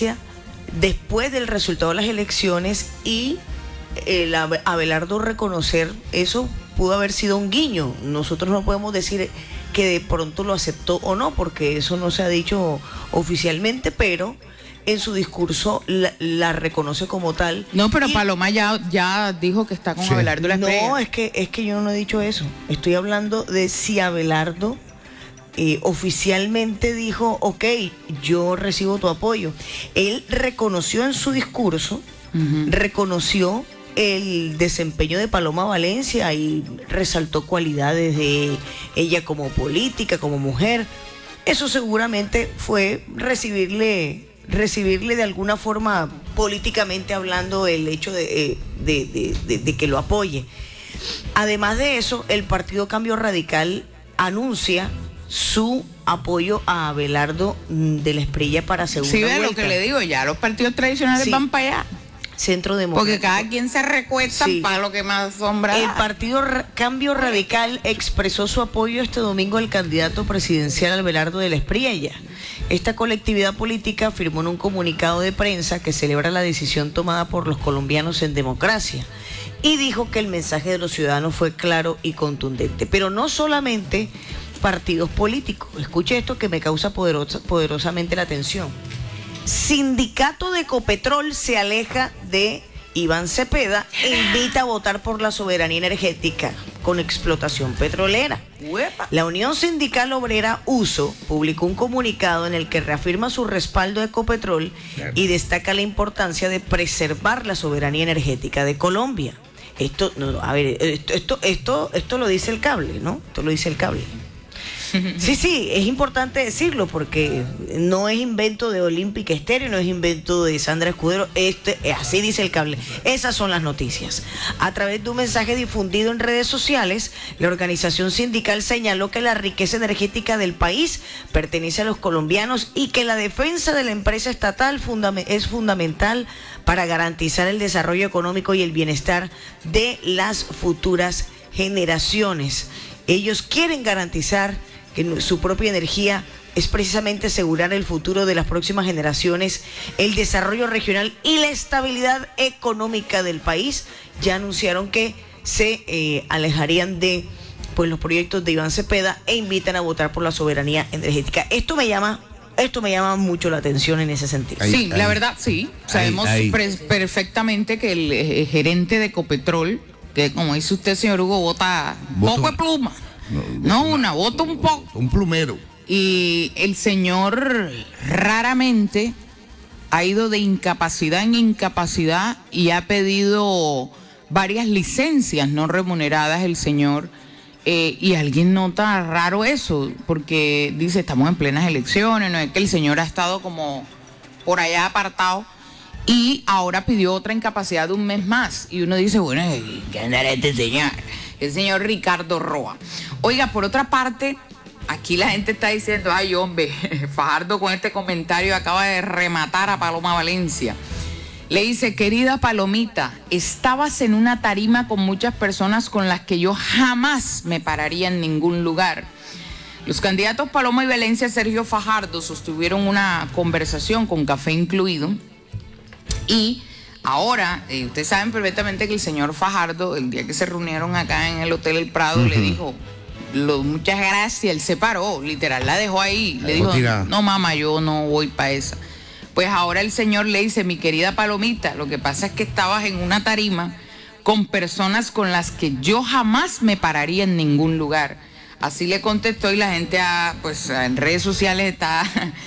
Valencia después del resultado de las elecciones y Abelardo reconocer eso pudo haber sido un guiño. Nosotros no podemos decir que de pronto lo aceptó o no, porque eso no se ha dicho oficialmente, pero en su discurso la reconoce como tal. No, pero Paloma ya dijo que está con Abelardo la Espriella. No, es que yo no he dicho eso. Estoy hablando de si Abelardo oficialmente dijo, ok, yo recibo tu apoyo. Él reconoció en su discurso, reconoció el desempeño de Paloma Valencia y resaltó cualidades de ella como política, como mujer. Eso seguramente fue recibirle de alguna forma, políticamente hablando, el hecho de que lo apoye. Además de eso, el Partido Cambio Radical anuncia su apoyo a Abelardo de la Espriella para segunda vuelta. Sí, ve lo que le digo, ya los partidos tradicionales van para allá. Centro Democrático. Porque cada quien se recuesta para lo que más sombra. El Partido Cambio Radical expresó su apoyo este domingo al candidato presidencial Abelardo de la Espriella. Esta colectividad política firmó en un comunicado de prensa que celebra la decisión tomada por los colombianos en democracia y dijo que el mensaje de los ciudadanos fue claro y contundente. Pero no solamente partidos políticos. Escuche esto que me causa poderosamente la atención. Sindicato de Ecopetrol se aleja de Iván Cepeda e invita a votar por la soberanía energética con explotación petrolera. La Unión Sindical Obrera USO publicó un comunicado en el que reafirma su respaldo a Ecopetrol y destaca la importancia de preservar la soberanía energética de Colombia. Esto lo dice el cable, ¿no? Esto lo dice el cable. Sí, es importante decirlo porque no es invento de Olímpica Estéreo, no es invento de Sandra Escudero, así dice el cable. Esas son las noticias. A través de un mensaje difundido en redes sociales, la organización sindical señaló que la riqueza energética del país pertenece a los colombianos y que la defensa de la empresa estatal es fundamental para garantizar el desarrollo económico y el bienestar de las futuras generaciones. Ellos quieren garantizar que su propia energía es precisamente asegurar el futuro de las próximas generaciones, el desarrollo regional y la estabilidad económica del país. Ya anunciaron que se alejarían de los proyectos de Iván Cepeda e invitan a votar por la soberanía energética. Esto me llama mucho la atención en ese sentido. Sí, la verdad, sí. Sabemos perfectamente que el gerente de Ecopetrol, que como dice usted, señor Hugo, vota poco de pluma. Vota un poco. Un plumero. Y el señor raramente ha ido de incapacidad en incapacidad y ha pedido varias licencias no remuneradas el señor. Y alguien nota raro eso, porque dice, estamos en plenas elecciones, no es que el señor ha estado como por allá apartado. Y ahora pidió otra incapacidad de un mes más. Y uno dice, bueno, ¿qué andará este señor? El señor Ricardo Roa. Oiga, por otra parte, aquí la gente está diciendo, ay, hombre, Fajardo con este comentario acaba de rematar a Paloma Valencia. Le dice, querida Palomita, estabas en una tarima con muchas personas con las que yo jamás me pararía en ningún lugar. Los candidatos Paloma y Valencia Sergio Fajardo sostuvieron una conversación con café incluido. Y ahora, ustedes saben perfectamente que el señor Fajardo, el día que se reunieron acá en el Hotel El Prado, le dijo, muchas gracias, él se paró, literal, la dejó ahí. Le dijo, no mamá, yo no voy para esa. Pues ahora el señor le dice, mi querida Palomita, lo que pasa es que estabas en una tarima con personas con las que yo jamás me pararía en ningún lugar. Así le contestó y la gente en redes sociales está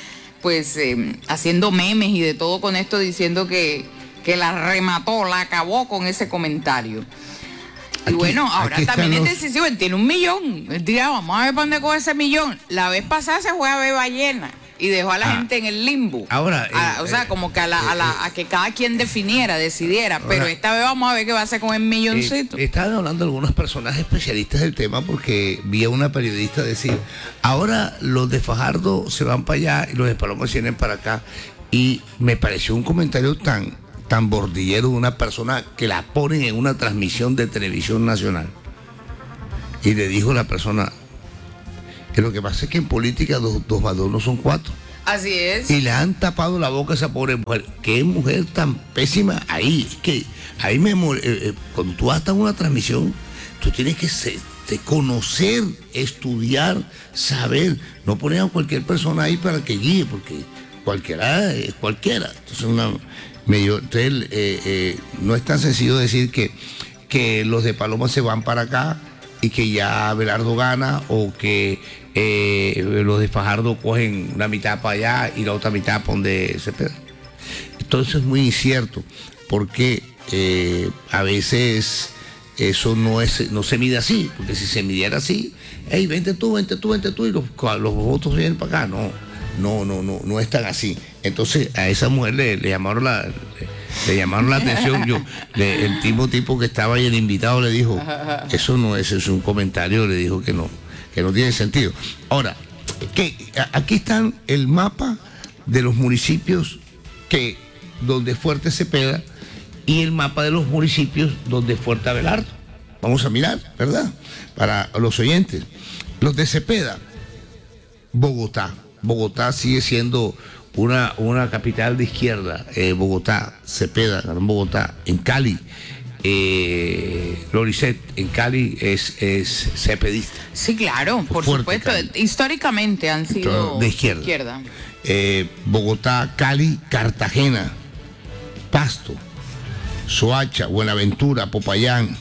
haciendo memes y de todo con esto, diciendo que la remató, la acabó con ese comentario. Y bueno, ahora también es decisivo, él tiene 1 millón. Él dirá, vamos a ver para dónde coge ese millón. La vez pasada se fue a ver ballena y dejó a la gente en el limbo. Ahora, como que a que cada quien decidiera. Ahora, pero esta vez vamos a ver qué va a hacer con el milloncito. Estaban hablando algunos personajes especialistas del tema, porque vi a una periodista decir, ahora los de Fajardo se van para allá y los de Paloma se vienen para acá. Y me pareció un comentario tan bordillero de una persona que la ponen en una transmisión de televisión nacional. Y le dijo la persona, que lo que pasa es que en política 2 más 2 no son 4. Así es. Y le han tapado la boca a esa pobre mujer. Qué mujer tan pésima ahí. Es que ahí cuando tú vas a estar en una transmisión, tú tienes que conocer, estudiar, saber. No poner a cualquier persona ahí para que guíe, porque cualquiera es cualquiera. Entonces, no es tan sencillo decir que los de Paloma se van para acá y que ya Abelardo gana, o que los de Fajardo cogen una mitad para allá y la otra mitad para donde Cepeda. Entonces es muy incierto, porque a veces eso no se mide así, porque si se midiera así, hey, vente tú, y los votos vienen para acá. No es tan así. Entonces a esa mujer le llamaron la atención. El tipo que estaba ahí, el invitado, le dijo, eso es un comentario, le dijo que no tiene sentido. Ahora, aquí están el mapa de los municipios donde fuerte Cepeda, y el mapa de los municipios donde fuerte Abelardo. Vamos a mirar, ¿verdad? Para los oyentes. Los de Cepeda, Bogotá sigue siendo una capital de izquierda. Bogotá, Cepeda, Gran Bogotá. En Cali, Loricet, en Cali es cepedista. Sí, claro, por supuesto. Cali. Históricamente han sido de izquierda. Bogotá, Cali, Cartagena, Pasto, Soacha, Buenaventura, Popayán.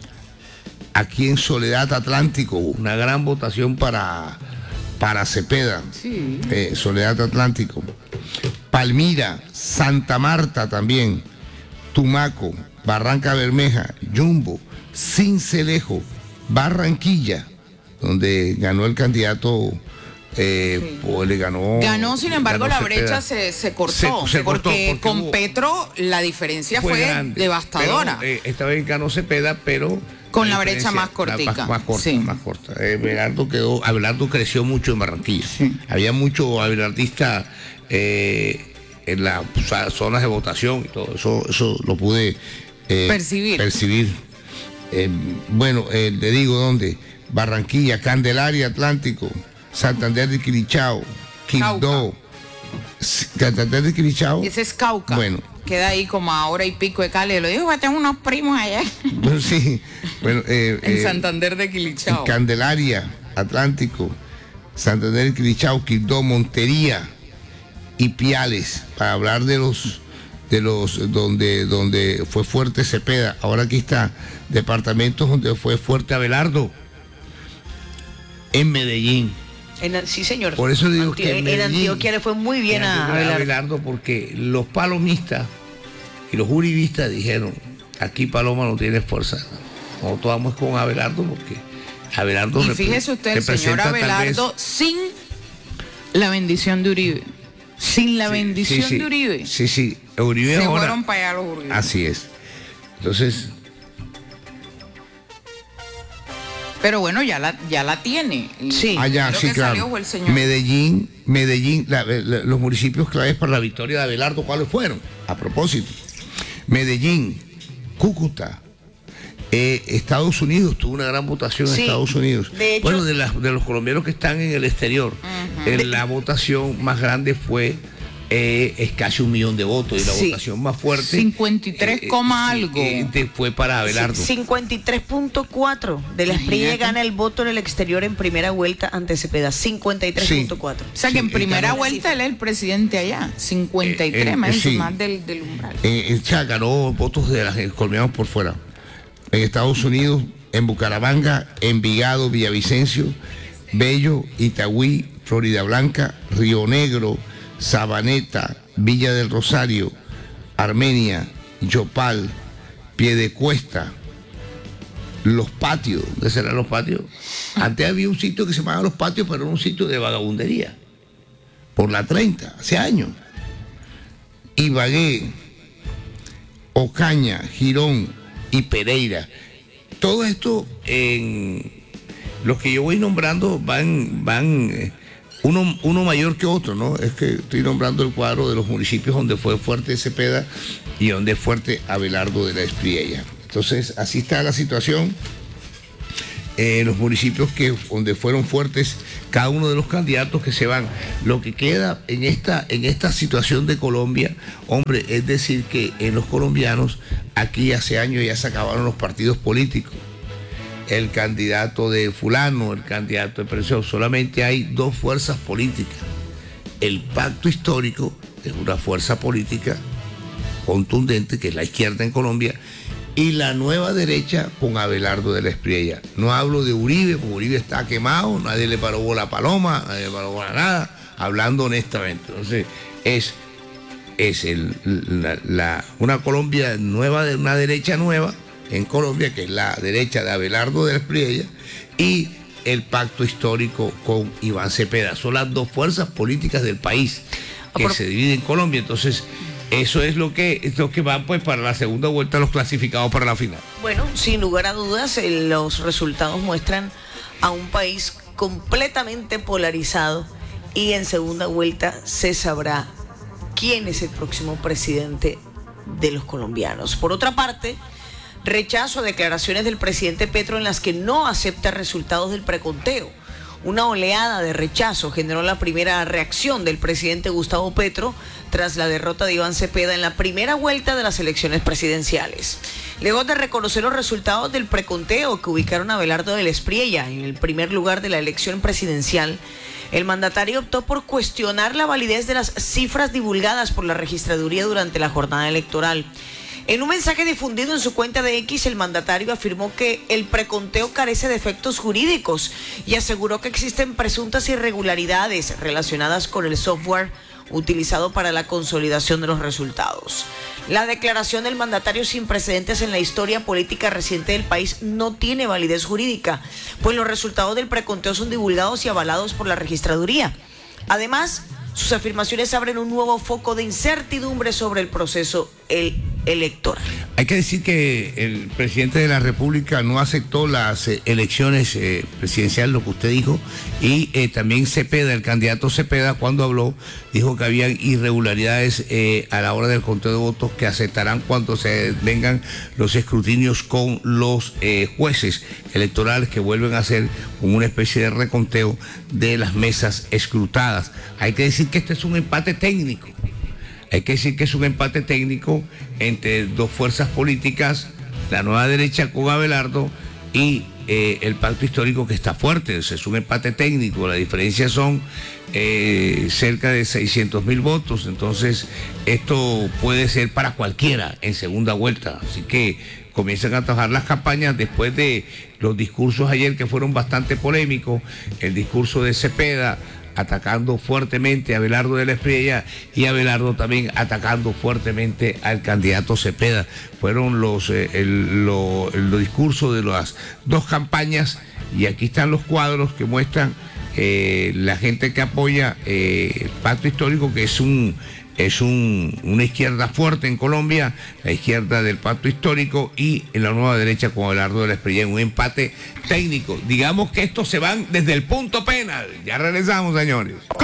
Aquí en Soledad Atlántico, una gran votación para Cepeda. Sí. Soledad Atlántico. Palmira, Santa Marta también, Tumaco, Barranca Bermeja, Yumbo, Sincelejo, Barranquilla, donde ganó el candidato. Pues le ganó, sin embargo, la brecha se cortó, porque con Petro la diferencia fue grande, devastadora. Pero, esta vez ganó Cepeda, pero con la brecha más cortica. Más corta. Abelardo creció mucho en Barranquilla. Sí. Había mucho abelardista en las zonas de votación y todo eso lo pude percibir. Le digo dónde: Barranquilla, Candelaria, Atlántico, Santander de Quilichao, Quibdó. Santander de Quilichao. Ese es Cauca. Bueno. Queda ahí como a hora y pico de Cali. Lo digo, tengo unos primos allá. Bueno, sí. Bueno, en Santander de Quilichao. Candelaria, Atlántico, Santander de Quilichao, Quibdó, Montería y Piales, para hablar de los donde fue fuerte Cepeda. Ahora aquí está, departamentos donde fue fuerte Abelardo. En Medellín. Sí, señor. Por eso digo que en Antioquia le fue muy bien a Abelardo, porque los palomistas y los uribistas dijeron: aquí Paloma no tiene fuerza. Nosotros vamos con Abelardo, porque Abelardo y fíjese usted, el señor Abelardo, sin la bendición de Uribe. Sin la bendición de Uribe. Sí. Uribe se ahora, fueron para allá los Uribe. Así es. Entonces. Pero bueno, ya la tiene. Sí, allá, sí, claro. Medellín, los municipios claves para la victoria de Abelardo, ¿cuáles fueron? A propósito, Medellín, Cúcuta, Estados Unidos, tuvo una gran votación en Estados Unidos. De hecho, de los colombianos que están en el exterior, la votación más grande fue es casi 1 millón de votos, y la votación más fuerte 53, algo fue para Abelardo. 53.4 de la Esprilla gana el voto en el exterior en primera vuelta ante Cepeda. 53.4. O sea que en primera vuelta él es el presidente allá. 53 más del umbral. Ganó votos de los colombianos por fuera. En Estados Unidos, en Bucaramanga, Envigado, Villavicencio, Bello, Itagüí, Florida Blanca, Río Negro, Sabaneta, Villa del Rosario, Armenia, Yopal, Piedecuesta, Los Patios. ¿Dónde serán Los Patios? Antes había un sitio que se llamaba Los Patios, pero era un sitio de vagabundería, por la 30, hace años. Ibagué, Ocaña, Girón y Pereira. Todo esto, en los que yo voy nombrando, van uno mayor que otro, ¿no? Es que estoy nombrando el cuadro de los municipios donde fue fuerte Cepeda y donde fue fuerte Abelardo de la Espriella. Entonces, así está la situación. los municipios donde fueron fuertes cada uno de los candidatos que se van. Lo que queda en esta situación de Colombia, hombre, es decir que en los colombianos, aquí hace años ya se acabaron los partidos políticos. El candidato de fulano, el candidato de presión, solamente hay dos fuerzas políticas. El pacto histórico es una fuerza política contundente, que es la izquierda en Colombia, y la nueva derecha con Abelardo de la Espriella. No hablo de Uribe, porque Uribe está quemado, nadie le paró bola a Paloma, nadie le paró bola a nada, hablando honestamente. Entonces, es una Colombia nueva, de una derecha nueva en Colombia, que es la derecha de Abelardo de la Espriella, y el pacto histórico con Iván Cepeda. Son las dos fuerzas políticas del país que se dividen en Colombia. Entonces, eso es lo que va pues para la segunda vuelta, los clasificados para la final. Bueno, sin lugar a dudas, los resultados muestran a un país completamente polarizado, y en segunda vuelta se sabrá quién es el próximo presidente de los colombianos. Por otra parte, rechazo a declaraciones del presidente Petro en las que no acepta resultados del preconteo. Una oleada de rechazo generó la primera reacción del presidente Gustavo Petro tras la derrota de Iván Cepeda en la primera vuelta de las elecciones presidenciales. Luego de reconocer los resultados del preconteo que ubicaron a Abelardo de la Espriella en el primer lugar de la elección presidencial, el mandatario optó por cuestionar la validez de las cifras divulgadas por la registraduría durante la jornada electoral. En un mensaje difundido en su cuenta de X, el mandatario afirmó que el preconteo carece de efectos jurídicos y aseguró que existen presuntas irregularidades relacionadas con el software utilizado para la consolidación de los resultados. La declaración del mandatario, sin precedentes en la historia política reciente del país, no tiene validez jurídica, pues los resultados del preconteo son divulgados y avalados por la registraduría. Además, sus afirmaciones abren un nuevo foco de incertidumbre sobre el proceso electoral. Hay que decir que el presidente de la República no aceptó las elecciones presidenciales, lo que usted dijo, y también Cepeda, el candidato Cepeda, cuando habló, dijo que había irregularidades a la hora del conteo de votos que aceptarán cuando se vengan los escrutinios con los jueces electorales, que vuelven a hacer como una especie de reconteo de las mesas escrutadas. Hay que decir que este es un empate técnico. Hay que decir que es un empate técnico entre dos fuerzas políticas, la nueva derecha con Abelardo y el pacto histórico, que está fuerte. Es un empate técnico, la diferencia son cerca de 600.000 votos, entonces esto puede ser para cualquiera en segunda vuelta, así que comienzan a trabajar las campañas después de los discursos ayer, que fueron bastante polémicos, el discurso de Cepeda atacando fuertemente a Abelardo de la Espriella y Abelardo también atacando fuertemente al candidato Cepeda. Fueron los discursos de las dos campañas, y aquí están los cuadros que muestran la gente que apoya el pacto histórico, que es una izquierda fuerte en Colombia, la izquierda del pacto histórico, y en la nueva derecha con Abelardo de la Espriella, en un empate técnico. Digamos que estos se van desde el punto penal. Ya regresamos, señores.